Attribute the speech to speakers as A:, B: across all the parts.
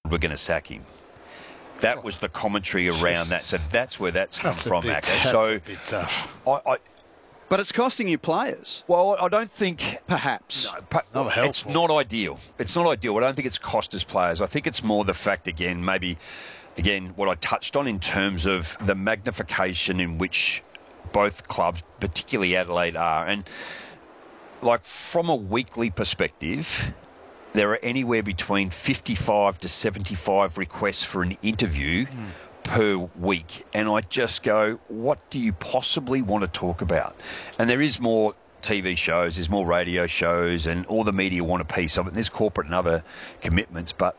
A: we're going to sack him. That was the commentary around that. So that's where that's come from, Acca. So
B: a bit tough.
C: But it's costing you players.
A: Well, I don't think...
C: Perhaps.
A: No, it's not ideal. It's not ideal. I don't think it's cost us players. I think it's more the fact, again, what I touched on in terms of the magnification in which both clubs, particularly Adelaide, are. And, like, from a weekly perspective, there are anywhere between 55 to 75 requests for an interview per week. And I just go, what do you possibly want to talk about? And there is more TV shows, there's more radio shows, and all the media want a piece of it. And there's corporate and other commitments. But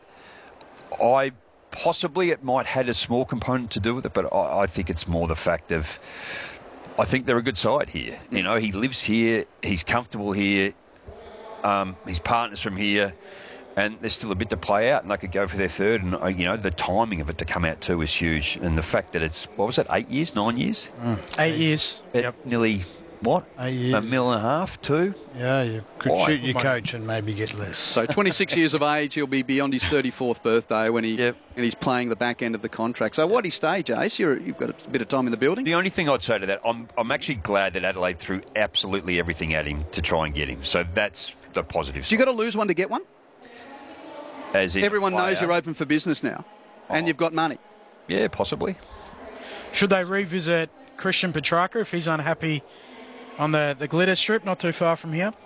A: it might have had a small component to do with it, but I think it's more the fact of, I think they're a good side here. You know, he lives here, he's comfortable here, his partner's from here, and there's still a bit to play out, and they could go for their third. And, you know, the timing of it to come out too is huge. And the fact that it's, 8 years, 9 years?
D: 8 years.
A: Yep. Nearly, 8 years? $1.5 million, 2?
B: Yeah, you could shoot your coach and maybe get less.
C: So 26 years of age, he'll be beyond his 34th birthday when and he's playing the back end of the contract. So why'd he stay, Jace? You've got a bit of time in the building.
A: The only thing I'd say to that, I'm actually glad that Adelaide threw absolutely everything at him to try and get him. So that's the positive side.
C: You got to lose one to get one?
A: As
C: everyone knows you're open for business now, and you've got money.
A: Yeah, possibly.
D: Should they revisit Christian Petrarca if he's unhappy on the glitter strip, not too far from here?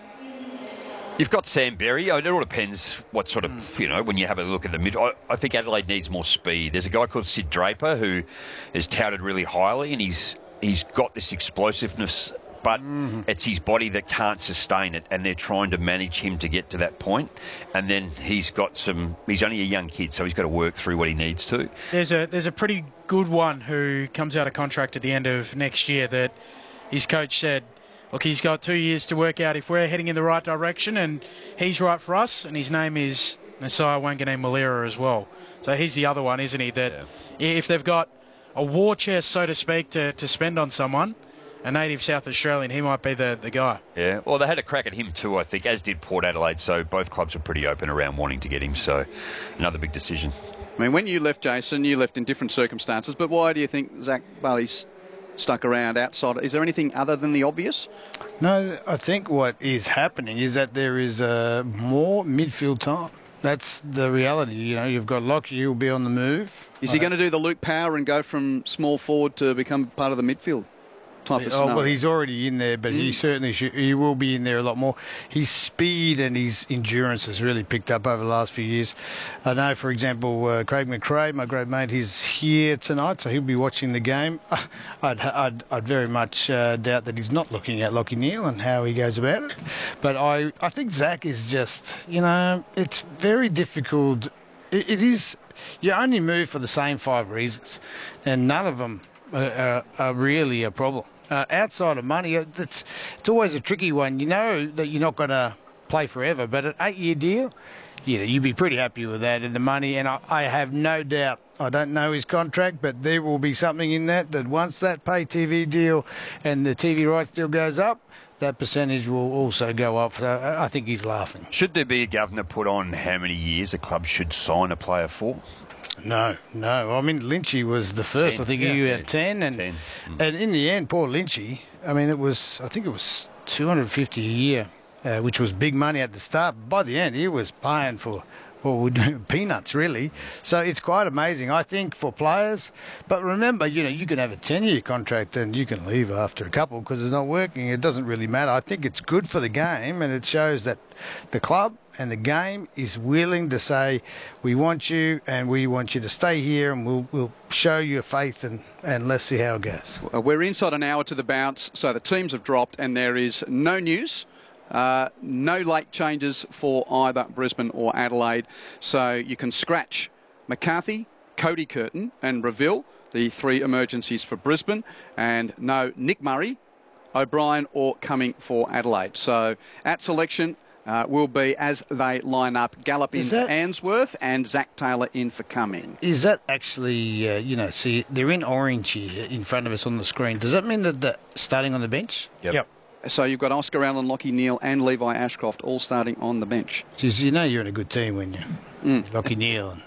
A: You've got Sam Berry. It all depends what sort of, when you have a look at the mid. I think Adelaide needs more speed. There's a guy called Sid Draper who is touted really highly, and he's got this explosiveness, but it's his body that can't sustain it, and they're trying to manage him to get to that point. And then he's only a young kid, so he's got to work through what he needs to.
D: There's a pretty good one who comes out of contract at the end of next year that his coach said, look, he's got 2 years to work out if we're heading in the right direction, and he's right for us, and his name is Nasiah Wanganeen-Malira as well. So he's the other one, isn't he, that if they've got a war chest, so to speak, to spend on someone, a native South Australian, he might be the guy.
A: Yeah, well, they had a crack at him too, I think, as did Port Adelaide, so both clubs were pretty open around wanting to get him, so another big decision.
C: I mean, when you left, Jason, you left in different circumstances, but why do you think Zach Bailey's stuck around outside? Is there anything other than the obvious?
B: No, I think what is happening is that there is more midfield time. That's the reality. You've got Lockie who'll be on the move.
C: Is he going to do the Luke Power and go from small forward to become part of the midfield type of scenario?
B: Well, he's already in there, but he certainly he will be in there a lot more. His speed and his endurance has really picked up over the last few years. I know, for example, Craig McRae, my great mate, he's here tonight, so he'll be watching the game. I'd very much doubt that he's not looking at Lockie Neal and how he goes about it. But I think Zach is just, it's very difficult. It is, you only move for the same 5 reasons, and none of them are really a problem. Outside of money, it's always a tricky one. You know that you're not going to play forever, but an 8-year deal, you'd be pretty happy with that and the money. And I have no doubt, I don't know his contract, but there will be something in that once that pay TV deal and the TV rights deal goes up, that percentage will also go up. So I think he's laughing.
A: Should there be a governor put on how many years a club should sign a player for?
B: No. I mean, Lynchy was the first. 10. I think he had 10. And in the end, poor Lynchy, I mean, I think it was $250 a year, which was big money at the start. By the end, he was paying for peanuts, really. So it's quite amazing, I think, for players. But remember, you can have a 10-year contract and you can leave after a couple because it's not working. It doesn't really matter. I think it's good for the game, and it shows that the club and the game is willing to say, we want you and we want you to stay here, and we'll show you faith, and let's see how it goes.
C: We're inside an hour to the bounce, so the teams have dropped and there is no news. No late changes for either Brisbane or Adelaide. So you can scratch McCarthy, Cody Curtin and Reville, the 3 emergencies for Brisbane, and no Nick Murray, O'Brien or Cumming for Adelaide. So at selection will be as they line up: Gallup in for Answorth and Zach Taylor in for Cumming.
B: Is that actually, see, they're in orange here in front of us on the screen. Does that mean that they're starting on the bench?
A: Yep.
C: So you've got Oscar Allen, Lockie Neal and Levi Ashcroft all starting on the bench.
B: Geez, you're in a good team when you Lockie Neal and